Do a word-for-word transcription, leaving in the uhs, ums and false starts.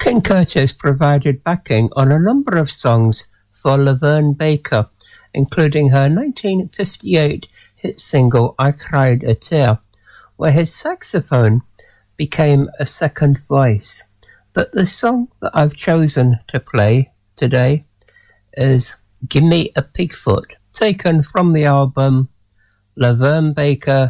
Ken Curtis provided backing on a number of songs for Laverne Baker, including her nineteen fifty-eight hit single I Cried a Tear, where his saxophone became a second voice. But the song that I've chosen to play today is Gimme a Pigfoot, taken from the album Laverne Baker